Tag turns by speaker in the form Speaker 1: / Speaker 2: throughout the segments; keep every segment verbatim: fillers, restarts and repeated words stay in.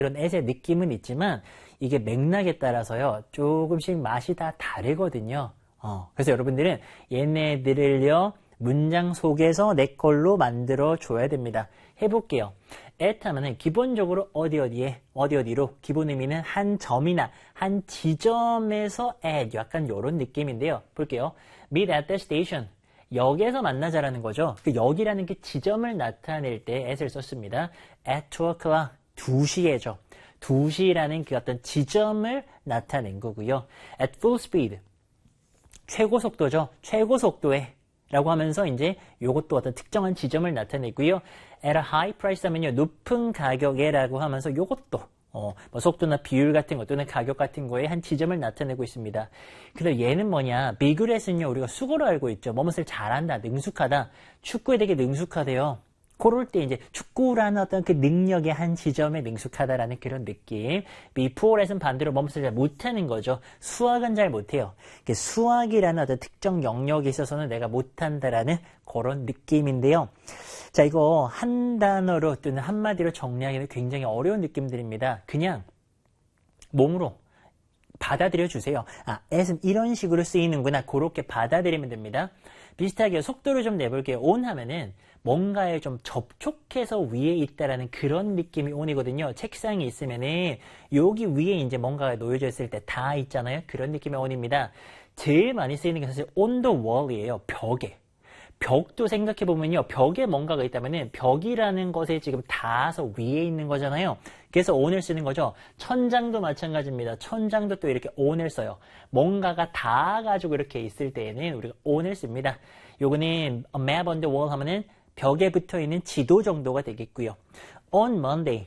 Speaker 1: 이런 at의 느낌은 있지만 이게 맥락에 따라서요 조금씩 맛이 다 다르거든요. 어, 그래서 여러분들은 얘네들을요 문장 속에서 내 걸로 만들어 줘야 됩니다. 해볼게요. at 하면은 기본적으로 어디 어디에 어디 어디로 기본 의미는 한 점이나 한 지점에서 at 약간 이런 느낌인데요. 볼게요. meet at the station. 역에서 만나자라는 거죠. 그 역이라는 게 지점을 나타낼 때 at을 썼습니다. at two o'clock. 두 시에죠. 두 시라는 그 어떤 지점을 나타낸 거고요. at full speed. 최고 속도죠. 최고 속도에 라고 하면서 이제 요것도 어떤 특정한 지점을 나타내고요. at a high price 하면요. 높은 가격에 라고 하면서 요것도 어, 뭐 속도나 비율 같은 것 또는 가격 같은 거에 한 지점을 나타내고 있습니다. 그래서 얘는 뭐냐. 비그렛은요. 우리가 수고로 알고 있죠. 뭐뭇을 잘한다. 능숙하다. 축구에 되게 능숙하대요. 그럴 때 이제 축구라는 어떤 그 능력의 한 지점에 능숙하다라는 그런 느낌. 이 poor에서는 반대로 뭐뭇을 잘 못하는 거죠. 수학은 잘 못해요. 수학이라는 어떤 특정 영역에 있어서는 내가 못한다라는 그런 느낌인데요. 자, 이거 한 단어로 또는 한마디로 정리하기는 굉장히 어려운 느낌들입니다. 그냥 몸으로 받아들여 주세요. 아, at은 이런 식으로 쓰이는구나. 그렇게 받아들이면 됩니다. 비슷하게 속도를 좀 내볼게요. on 하면은 뭔가에 좀 접촉해서 위에 있다라는 그런 느낌이 on이거든요. 책상이 있으면은 여기 위에 이제 뭔가가 놓여져 있을 때 다 있잖아요. 그런 느낌의 on입니다. 제일 많이 쓰이는 게 사실 on the wall이에요. 벽에. 벽도 생각해보면요. 벽에 뭔가가 있다면은 벽이라는 것에 지금 닿아서 위에 있는 거잖아요. 그래서 on을 쓰는 거죠. 천장도 마찬가지입니다. 천장도 또 이렇게 on을 써요. 뭔가가 닿아가지고 이렇게 있을 때에는 우리가 on을 씁니다. 요거는 a map on the wall 하면은 벽에 붙어있는 지도 정도가 되겠고요. on Monday.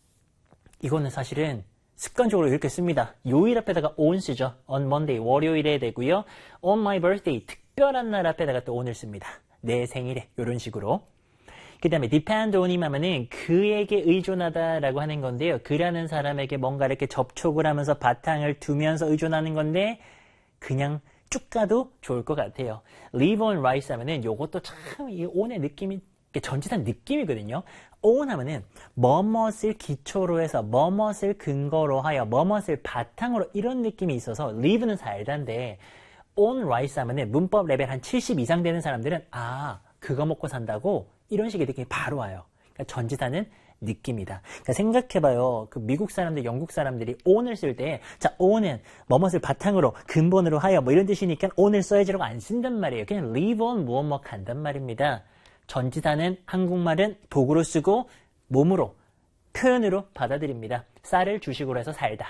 Speaker 1: 이거는 사실은 습관적으로 이렇게 씁니다. 요일 앞에다가 on 쓰죠. on Monday. 월요일에 되고요. on my birthday. 특별한 날 앞에다가 또 on을 씁니다. 내 생일에. 이런 식으로. 그 다음에 depend on him 하면은 그에게 의존하다라고 하는 건데요. 그라는 사람에게 뭔가 이렇게 접촉을 하면서 바탕을 두면서 의존하는 건데 그냥 쭉 가도 좋을 것 같아요. live on rice 하면은 요것도 참 이 on의 느낌이 전치사는 느낌이거든요. on 하면은 뭐뭇을 기초로 해서 뭐뭇을 근거로 하여 뭐뭇을 바탕으로 이런 느낌이 있어서 live는 살다인데 on rice 하면은 문법 레벨 한 칠십 이상 되는 사람들은 아 그거 먹고 산다고 이런 식의 느낌이 바로 와요. 그러니까 전치사는 느낌이다. 그러니까 생각해봐요. 그 미국 사람들, 영국 사람들이 on을 쓸 때, 자, on은 뭐뭇을 바탕으로, 근본으로 하여 뭐 이런 뜻이니까 on을 써야지라고 안 쓴단 말이에요. 그냥 live on 무엇 뭐 간단 말입니다. 전치사는 한국말은 도구로 쓰고 몸으로, 표현으로 받아들입니다. 쌀을 주식으로 해서 살다.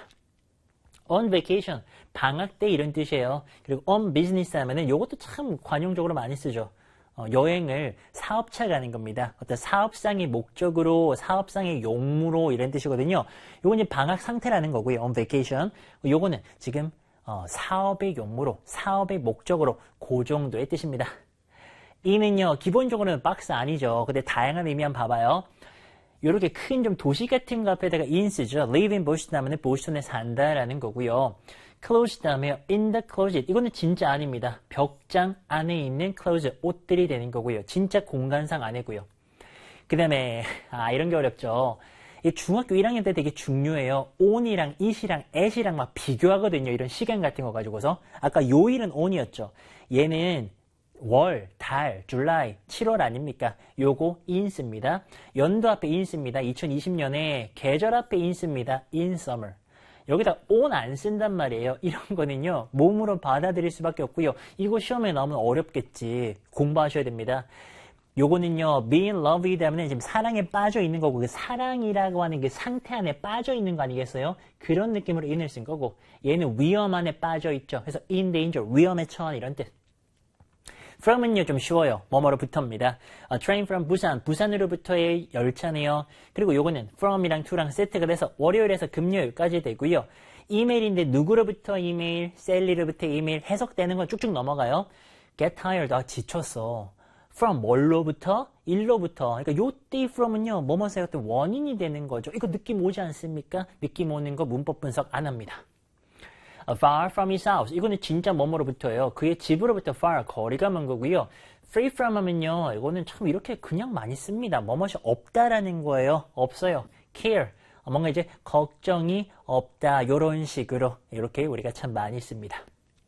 Speaker 1: on vacation, 방학 때 이런 뜻이에요. 그리고 on business 하면은 이것도 참 관용적으로 많이 쓰죠. 어, 여행을 사업차 가는 겁니다. 어떤 사업상의 목적으로, 사업상의 용무로 이런 뜻이거든요. 요건 이제 방학 상태라는 거고요. on vacation. 요거는 지금 어, 사업의 용무로, 사업의 목적으로 그 정도의 뜻입니다. 이는요, 기본적으로는 박스 아니죠. 근데 다양한 의미 한번 봐봐요. 요렇게 큰 좀 도시 같은 거 앞에다가 in 쓰죠. live in 보스턴 하면 보스턴에 산다라는 거고요. closet 다음에 in the closet. 이거는 진짜 아닙니다. 벽장 안에 있는 closet, 옷들이 되는 거고요. 진짜 공간상 안에고요. 그 다음에 아 이런 게 어렵죠. 이 중학교 일 학년 때 되게 중요해요. on이랑 it이랑 at이랑 막 비교하거든요. 이런 시간 같은 거 가지고서. 아까 요일은 on이었죠. 얘는 월, 달, 줄라이, 칠월 아닙니까? 요거 in 씁니다. 연도 앞에 in 씁니다. 이천이십 년에 계절 앞에 in 씁니다. in summer. 여기다 on 안 쓴단 말이에요. 이런 거는요. 몸으로 받아들일 수밖에 없고요. 이거 시험에 나오면 어렵겠지. 공부하셔야 됩니다. 요거는요. be in love with 하면 지금 사랑에 빠져 있는 거고 그 사랑이라고 하는 그 상태 안에 빠져 있는 거 아니겠어요? 그런 느낌으로 in을 쓴 거고 얘는 위험 안에 빠져 있죠. 그래서 in danger, 위험에 처한 이런 뜻. from은요 좀 쉬워요. 뭐뭐로부터입니다. Uh, train from 부산, 부산으로부터의 열차네요. 그리고 요거는 from이랑 to랑 세트가 돼서 월요일에서 금요일까지 되고요. 이메일인데 누구로부터 이메일, 셀리로부터 이메일 해석되는 건 쭉쭉 넘어가요. get tired, 아 지쳤어. from 뭘로부터? 일로부터. 그러니까 요때 from은요 뭐뭐의 어떤 원인이 되는 거죠. 이거 느낌 오지 않습니까? 느낌 오는 거 문법 분석 안 합니다. far from his house. 이거는 진짜 뭐뭐로부터예요. 그의 집으로부터 far, 거리가 먼 거고요. free from 하면요. 이거는 참 이렇게 그냥 많이 씁니다. 뭐뭐이 없다라는 거예요. 없어요. care, 뭔가 이제 걱정이 없다 이런 식으로 이렇게 우리가 참 많이 씁니다.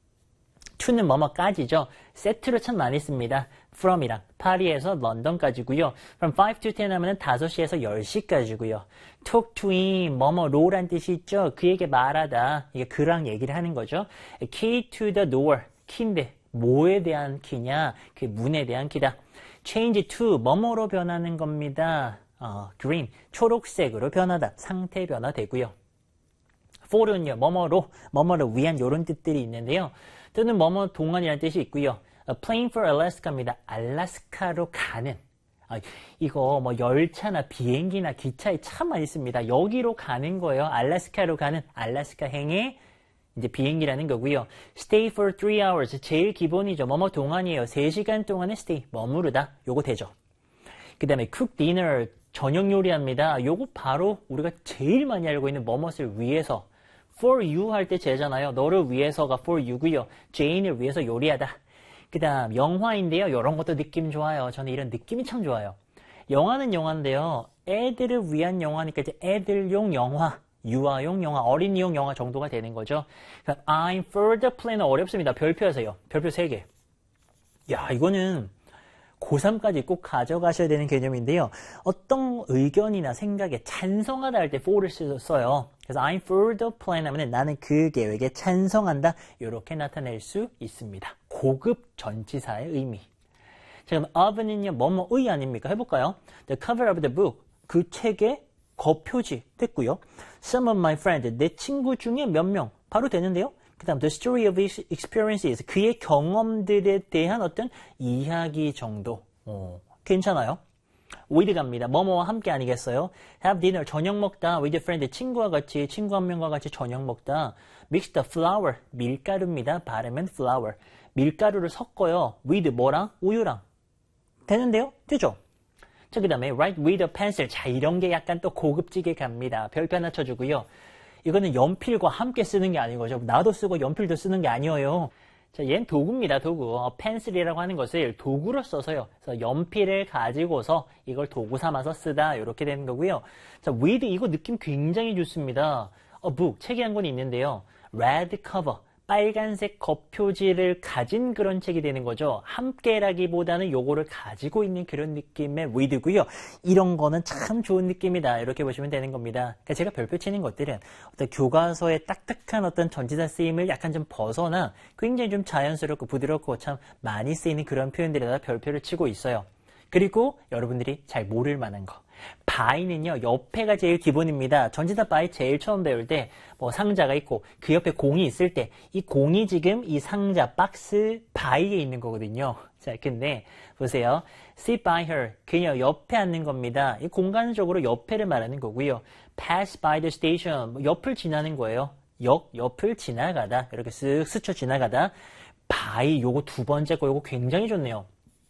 Speaker 1: to는 뭐뭐까지죠. 세트로 참 많이 씁니다. from이랑 파리에서 런던까지고요. from five to ten 하면은 다섯 시에서 열 시까지고요. talk to him 뭐뭐로란 뜻이 있죠. 그에게 말하다. 이게 그랑 얘기를 하는 거죠. key to the door 키인데 뭐에 대한 키냐? 그 문에 대한 키다. change to 뭐뭐로 변하는 겁니다. 어, green 초록색으로 변하다. 상태 변화되고요. for는요 뭐뭐로 뭐뭐를 위한 이런 뜻들이 있는데요. 또는 뭐뭐 동안이라는 뜻이 있고요. plane for Alaska입니다. 알래스카로 가는. 아, 이거 뭐 열차나 비행기나 기차에 참 많이 씁니다. 여기로 가는 거예요. 알래스카로 가는 알래스카행의 이제 비행기라는 거고요. stay for three hours 제일 기본이죠. 뭐뭐 동안이에요. 세 시간 동안의 stay 머무르다. 요거 되죠. 그 다음에 cook dinner 저녁 요리합니다. 요거 바로 우리가 제일 많이 알고 있는 뭐뭇을 위해서 for you 할 때 제잖아요. 너를 위해서가 for you고요. 제인을 위해서 요리하다. 그 다음 영화인데요. 이런 것도 느낌 좋아요. 저는 이런 느낌이 참 좋아요. 영화는 영화인데요. 애들을 위한 영화니까 이제 애들용 영화, 유아용 영화, 어린이용 영화 정도가 되는 거죠. 그러니까 I'm for the planner 어렵습니다. 별표에서요. 별표 세 개. 야, 이거는 고삼까지 꼭 가져가셔야 되는 개념인데요. 어떤 의견이나 생각에 찬성하다 할 때 for를 써요. 그래서 I'm for the plan 하면 나는 그 계획에 찬성한다. 이렇게 나타낼 수 있습니다. 고급 전치사의 의미. 자, 그럼 of는요, 뭐뭐의 아닙니까? 해볼까요? The cover of the book. 그 책의 겉표지 됐고요. Some of my friends. 내 친구 중에 몇 명. 바로 되는데요. 그 다음, the story of his experiences. 그의 경험들에 대한 어떤 이야기 정도. 오, 괜찮아요. with 갑니다. 뭐뭐와 함께 아니겠어요? have dinner. 저녁 먹다. with a friend. 친구와 같이, 친구 한 명과 같이 저녁 먹다. mix the flour. 밀가루입니다. 발음은 flour. 밀가루를 섞어요. with 뭐랑? 우유랑. 되는데요? 되죠? 자, 그 다음에 write with a pencil. 자, 이런 게 약간 또 고급지게 갑니다. 별표 하나 쳐주고요. 이거는 연필과 함께 쓰는 게 아니고요. 나도 쓰고 연필도 쓰는 게 아니에요. 자, 얘는 도구입니다. 도구. 어, 펜슬이라고 하는 것을 도구로 써서요. 그래서 연필을 가지고서 이걸 도구 삼아서 쓰다. 이렇게 되는 거고요. 자, with 이거 느낌 굉장히 좋습니다. 어, book 책이 한 권이 있는데요. red cover 빨간색 겉표지를 가진 그런 책이 되는 거죠. 함께라기보다는 요거를 가지고 있는 그런 느낌의 with고요. 이런 거는 참 좋은 느낌이다. 이렇게 보시면 되는 겁니다. 그러니까 제가 별표 치는 것들은 어떤 교과서의 딱딱한 어떤 전치사 쓰임을 약간 좀 벗어나 굉장히 좀 자연스럽고 부드럽고 참 많이 쓰이는 그런 표현들에다 별표를 치고 있어요. 그리고 여러분들이 잘 모를 만한 거. by는요, 옆에가 제일 기본입니다. 전치사 by 제일 처음 배울 때, 뭐 상자가 있고, 그 옆에 공이 있을 때, 이 공이 지금 이 상자, 박스, by에 있는 거거든요. 자, 근데, 보세요. sit by her. 그녀 옆에 앉는 겁니다. 이 공간적으로 옆에를 말하는 거고요. pass by the station. 옆을 지나는 거예요. 역, 옆을 지나가다. 이렇게 쓱 스쳐 지나가다. by, 요거 두 번째 거, 요거 굉장히 좋네요.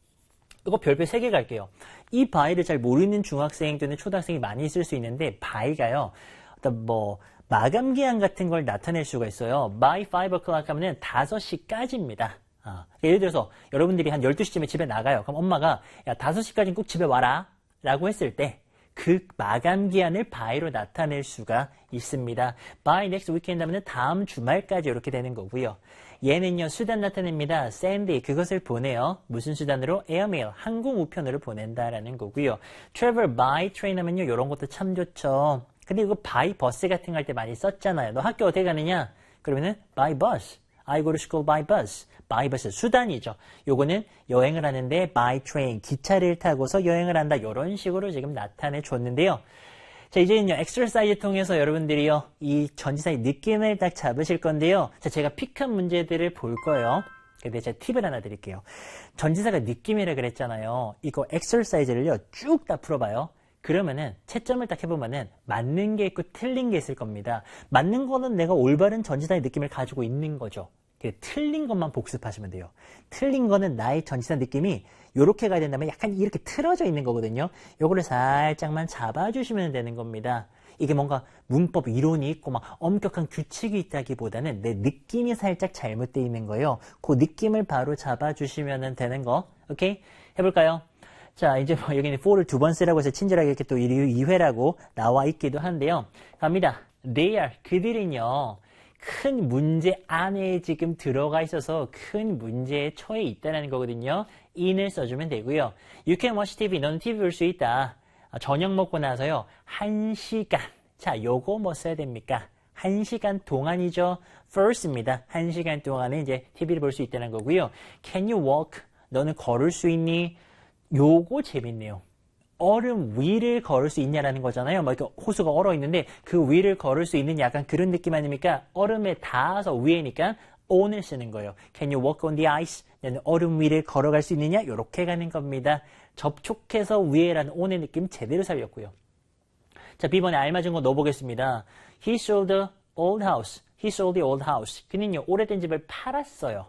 Speaker 1: 이거 별표 세 개 갈게요. 이 by를 잘 모르는 중학생 또는 초등학생이 많이 쓸 수 있는데 by가요. 어떤 뭐 마감 기한 같은 걸 나타낼 수가 있어요. by five o'clock 하면은 다섯 시까지입니다. 아, 예를 들어서 여러분들이 한 열두 시쯤에 집에 나가요. 그럼 엄마가 야 다섯 시까지는 꼭 집에 와라 라고 했을 때 그 마감 기한을 by로 나타낼 수가 있습니다. by next weekend 하면은 다음 주말까지 이렇게 되는 거고요. 얘는요, 수단 나타냅니다. send, 그것을 보내요. 무슨 수단으로? airmail, 항공 우편으로 보낸다라는 거고요. travel by train 하면요, 이런 것도 참 좋죠. 근데 이거 by bus 같은 거 할 때 많이 썼잖아요. 너 학교 어떻게 가느냐? 그러면은 by bus. I go to school by bus. by bus, 수단이죠. 요거는 여행을 하는데 by train, 기차를 타고서 여행을 한다. 이런 식으로 지금 나타내 줬는데요. 자, 이제는요, 엑서사이즈 통해서 여러분들이요, 이 전치사의 느낌을 딱 잡으실 건데요. 자, 제가 픽한 문제들을 볼 거예요. 근데 제가 팁을 하나 드릴게요. 전치사가 느낌이라 그랬잖아요. 이거 엑서사이즈를요, 쭉 다 풀어봐요. 그러면은, 채점을 딱 해보면은, 맞는 게 있고 틀린 게 있을 겁니다. 맞는 거는 내가 올바른 전치사의 느낌을 가지고 있는 거죠. 틀린 것만 복습하시면 돼요. 틀린 거는 나의 전치사 느낌이 이렇게 가야 된다면 약간 이렇게 틀어져 있는 거거든요. 요거를 살짝만 잡아주시면 되는 겁니다. 이게 뭔가 문법 이론이 있고 막 엄격한 규칙이 있다기보다는 내 느낌이 살짝 잘못되어 있는 거예요. 그 느낌을 바로 잡아주시면 되는 거. 오케이? 해볼까요? 자, 이제 뭐 여기는 for를 두 번 쓰라고 해서 친절하게 이렇게 또 이 회라고 나와 있기도 한데요. 갑니다. They are, 그들은요, 큰 문제 안에 지금 들어가 있어서 큰 문제에 처해 있다는 거거든요. in을 써주면 되고요. You can watch 티비, 너는 티비 볼 수 있다. 저녁 먹고 나서요, 한 시간. 자, 요거 뭐 써야 됩니까? 한 시간 동안이죠. first입니다. 한 시간 동안에 이제 티비를 볼 수 있다는 거고요. Can you walk? 너는 걸을 수 있니? 요거 재밌네요. 얼음 위를 걸을 수 있냐라는 거잖아요. 뭐 이렇게 호수가 얼어 있는데 그 위를 걸을 수 있는 약간 그런 느낌 아닙니까? 얼음에 닿아서 위에니까 on을 쓰는 거예요. Can you walk on the ice? 너는 얼음 위를 걸어갈 수 있느냐? 요렇게 가는 겁니다. 접촉해서 위에라는 on의 느낌 제대로 살렸고요. 자, B번에 알맞은 거 넣어보겠습니다. He sold the old house. He sold the old house. 그는요, 오래된 집을 팔았어요.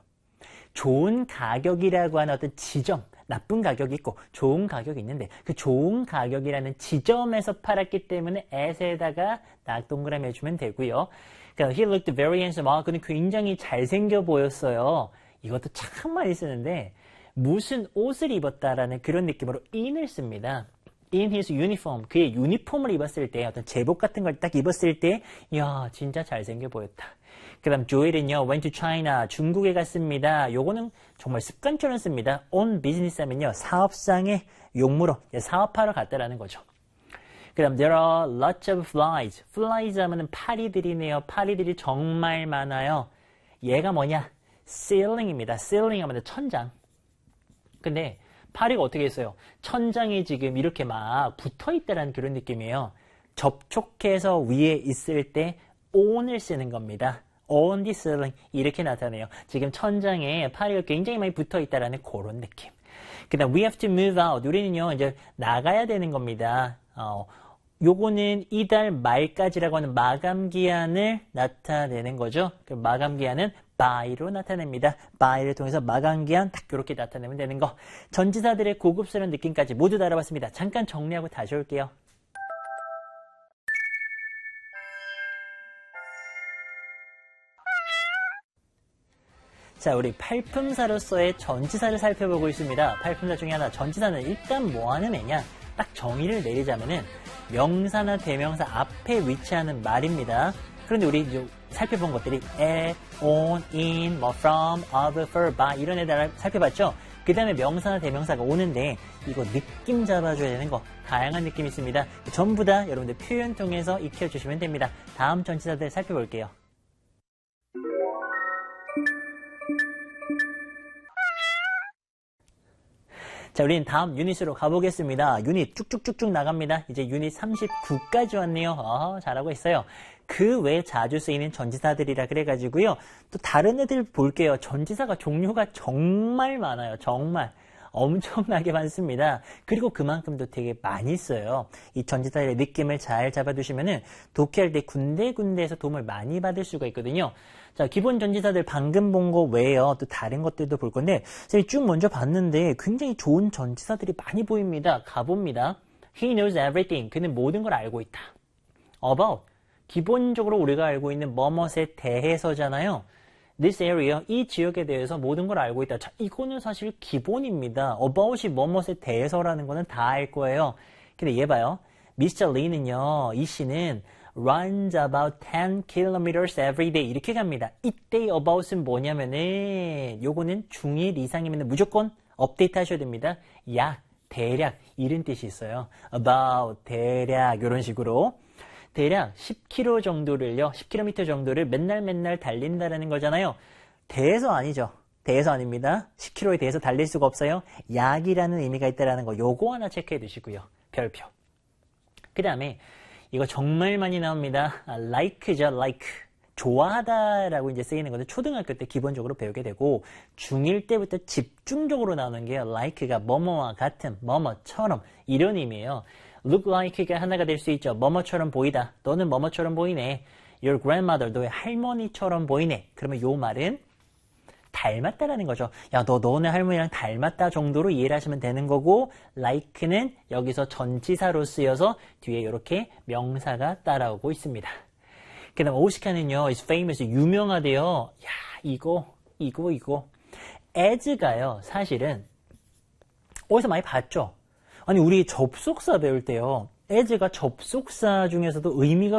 Speaker 1: 좋은 가격이라고 하는 어떤 지점, 나쁜 가격이 있고 좋은 가격이 있는데 그 좋은 가격이라는 지점에서 팔았기 때문에 as에다가 낙동그라미 해주면 되고요. 그러니까 he looked very handsome. 아, 그는 굉장히 잘생겨 보였어요. 이것도 참 많이 쓰는데 무슨 옷을 입었다라는 그런 느낌으로 in을 씁니다. In his uniform, 그의 유니폼을 입었을 때 어떤 제복 같은 걸 딱 입었을 때 이야 진짜 잘생겨 보였다. 그 다음 조엘은요 went to China, 중국에 갔습니다. 요거는 정말 습관처럼 씁니다. on business 하면요 사업상의 용무로 사업하러 갔다라는 거죠. 그 다음 there are lots of flies. flies 하면은 파리들이네요. 파리들이 정말 많아요. 얘가 뭐냐? ceiling입니다. ceiling 하면 천장. 근데 파리가 어떻게 했어요? 천장에 지금 이렇게 막 붙어있다라는 그런 느낌이에요. 접촉해서 위에 있을 때 on을 쓰는 겁니다. on the ceiling 이렇게 나타내요. 지금 천장에 파리가 굉장히 많이 붙어있다라는 그런 느낌. 그 다음 we have to move out. 우리는요 이제 나가야 되는 겁니다. 어, 요거는 이달 말까지라고 하는 마감 기한을 나타내는 거죠. 그 마감 기한은 by로 나타냅니다. by를 통해서 마감 기한 딱 이렇게 나타내면 되는 거. 전지사들의 고급스러운 느낌까지 모두 다 알아봤습니다. 잠깐 정리하고 다시 올게요. 자, 우리 팔품사로서의 전치사를 살펴보고 있습니다. 팔품사 중에 하나, 전치사는 일단 뭐 하는 애냐? 딱 정의를 내리자면은 명사나 대명사 앞에 위치하는 말입니다. 그런데 우리 이제 살펴본 것들이 at, on, in, 뭐 from, of, for, by 이런 애들 살펴봤죠? 그 다음에 명사나 대명사가 오는데 이거 느낌 잡아줘야 되는 거 다양한 느낌이 있습니다. 전부 다 여러분들 표현 통해서 익혀주시면 됩니다. 다음 전치사들 살펴볼게요. 자, 우리는 다음 유닛으로 가보겠습니다. 유닛 쭉쭉쭉쭉 나갑니다. 이제 유닛 삼십구까지 왔네요. 어, 잘하고 있어요. 그 외에 자주 쓰이는 전치사들이라 그래가지고요. 또 다른 애들 볼게요. 전치사가 종류가 정말 많아요. 정말. 엄청나게 많습니다. 그리고 그만큼도 되게 많이 써요. 이 전치사의 느낌을 잘 잡아두시면은 독해할 때 군데군데에서 도움을 많이 받을 수가 있거든요. 자, 기본 전치사들 방금 본 거 외에요. 또 다른 것들도 볼 건데, 제가 쭉 먼저 봤는데 굉장히 좋은 전치사들이 많이 보입니다. 가봅니다. He knows everything. 그는 모든 걸 알고 있다. About. 기본적으로 우리가 알고 있는 뭐뭇에 대해서잖아요. This area, 이 지역에 대해서 모든 걸 알고 있다. 자, 이거는 사실 기본입니다. about이 뭐뭇에 대해서라는 거는 다 알 거예요. 근데 얘 봐요. 미스터 리는요, 이 씨는 runs about ten kilometers every day. 이렇게 갑니다. 이때 about은 뭐냐면은, 요거는 중일 이상이면 무조건 업데이트 하셔야 됩니다. 약, 대략, 이런 뜻이 있어요. about, 대략, 이런 식으로. 대략 십 킬로미터 정도를요, 십 킬로미터 정도를 맨날 맨날 달린다는 거잖아요. 대해서 아니죠. 대해서 아닙니다. 십 킬로미터에 대해서 달릴 수가 없어요. 약이라는 의미가 있다는 거, 요거 하나 체크해 두시고요. 별표. 그 다음에 이거 정말 많이 나옵니다. 아, like죠, like. 좋아하다라고 이제 쓰이는 건데 초등학교 때 기본적으로 배우게 되고 중일 때부터 집중적으로 나오는 게요. like가 뭐뭐와 같은, 뭐뭐처럼 이런 의미예요. look like가 하나가 될 수 있죠. 뭐뭐처럼 보이다. 너는 뭐뭐처럼 보이네. Your grandmother, 너의 할머니처럼 보이네. 그러면 요 말은 닮았다라는 거죠. 야, 너 너네 할머니랑 닮았다 정도로 이해를 하시면 되는 거고, like는 여기서 전치사로 쓰여서 뒤에 이렇게 명사가 따라오고 있습니다. 그 다음 오스카는요, is famous, 유명하대요. 야, 이거, 이거, 이거. as가요, 사실은 어디서 많이 봤죠? 아니, 우리 접속사 배울 때요. as가 접속사 중에서도 의미가